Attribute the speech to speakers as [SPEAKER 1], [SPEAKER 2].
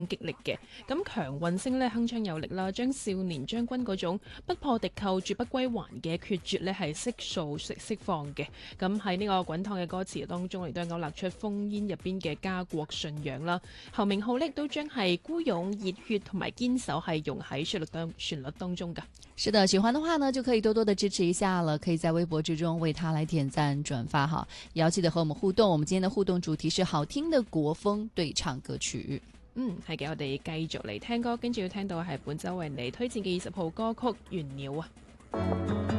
[SPEAKER 1] 擊力嘅。咁強運星呢，鏗鏘有力啦，將少年將軍嗰種不破敵寇絕不歸還嘅決絕呢係釋放嘅。咁喺呢個滾燙嘅歌詞當中，亦都勾勒出烽煙入邊嘅家國信仰啦。侯明昊呢都將係孤勇、熱血同埋堅守係融喺旋律當中噶。
[SPEAKER 2] 是的，喜歡的話呢，就可以多多的支持一下了，可以在微博之中為他來點讚轉發哈，也要記得和我們互動。我們今天的互動主題是好聽的國風對唱歌曲。
[SPEAKER 1] 係嘅，我哋繼續嚟聽歌，跟住要聽到係本周為你推薦嘅20號歌曲《原鳥》啊。